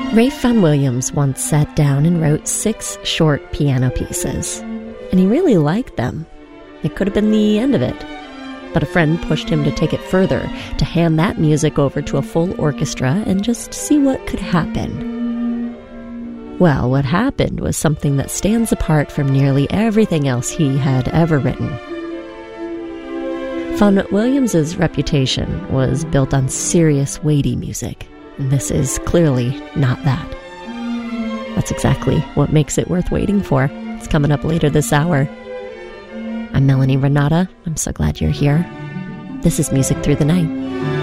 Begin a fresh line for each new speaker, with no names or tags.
Ralph Vaughan Williams once sat down and wrote 6 short piano pieces, and he really liked them. It could have been the end of it, but a friend pushed him to take it further, to hand that music over to a full orchestra and just see what could happen. Well, what happened was something that stands apart from nearly everything else he had ever written. Vaughan Williams's reputation was built on serious, weighty music, and this is clearly not that. That's exactly what makes it worth waiting for. It's coming up later this hour. I'm Melanie Renata. I'm so glad you're here. This is Music Through the Night.